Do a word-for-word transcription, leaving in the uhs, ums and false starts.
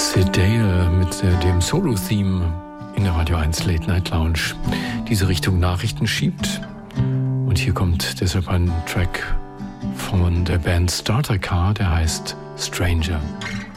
Sid Dale mit äh, dem Solo-Theme in der Radio eins Late Night Lounge diese Richtung Nachrichten schiebt. Und hier kommt deshalb ein Track von der Band Starter Car, der heißt Stranger.